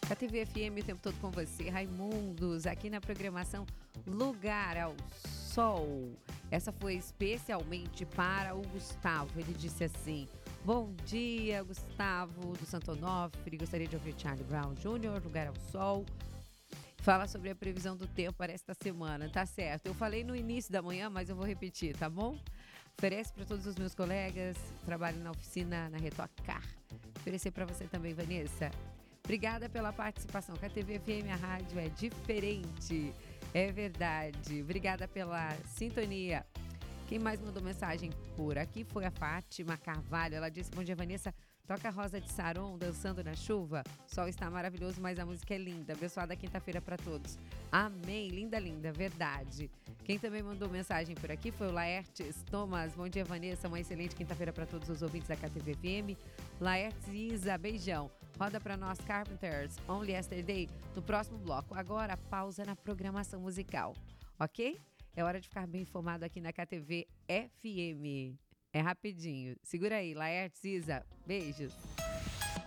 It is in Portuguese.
KTV FM o tempo todo com você, Raimundos, aqui na programação Lugar ao Sol. Essa foi especialmente para o Gustavo. Ele disse assim: bom dia, Gustavo do Santo Onofre. Gostaria de ouvir Charlie Brown Jr., Lugar ao Sol. Fala sobre a previsão do tempo para esta semana. Tá certo. Eu falei no início da manhã, mas eu vou repetir, tá bom? Oferece para todos os meus colegas, trabalho na oficina, na Retocar. Oferecer para você também, Vanessa. Obrigada pela participação. KTV FM, a rádio é diferente. É verdade. Obrigada pela sintonia. Quem mais mandou mensagem por aqui foi a Fátima Carvalho. Ela disse: bom dia, Vanessa. Toca Rosa de Saron, Dançando na Chuva. O sol está maravilhoso, mas a música é linda. Abençoada quinta-feira para todos. Amém. Linda, linda. Verdade. Quem também mandou mensagem por aqui foi o Laertes Thomas. Bom dia, Vanessa. Uma excelente quinta-feira para todos os ouvintes da KTV FM. Laertes e Isa, beijão. Roda para nós, Carpenters, Only Yesterday, no próximo bloco. Agora, pausa na programação musical. Ok? É hora de ficar bem informado aqui na KTV FM. É rapidinho. Segura aí, Laertes, Isa. Beijos.